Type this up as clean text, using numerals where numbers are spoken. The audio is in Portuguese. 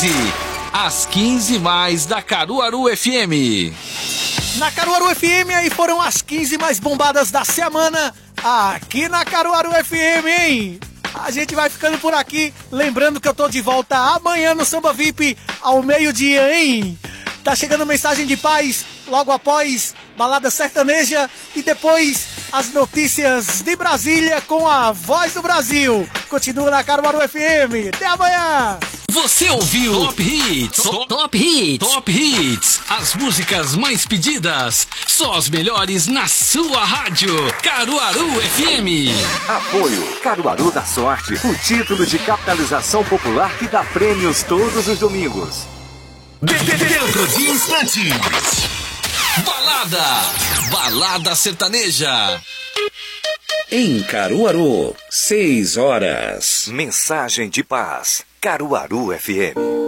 15. As 15 mais da Caruaru FM. Na Caruaru FM, aí foram as 15 mais bombadas da semana, aqui na Caruaru FM, hein? A gente vai ficando por aqui, lembrando que eu tô de volta amanhã no Samba VIP, ao meio-dia, hein? Tá chegando mensagem de paz, logo após Balada Sertaneja e depois as notícias de Brasília com a Voz do Brasil. Continua na Caruaru FM, até amanhã! Você ouviu Top Hits. Top Hits. Top Hits. As músicas mais pedidas. Só as melhores na sua rádio. Caruaru FM. Apoio Caruaru da Sorte. O título de capitalização popular que dá prêmios todos os domingos. Dentro de instantes. Balada sertaneja. Em Caruaru, 6 horas. Mensagem de paz. Caruaru FM.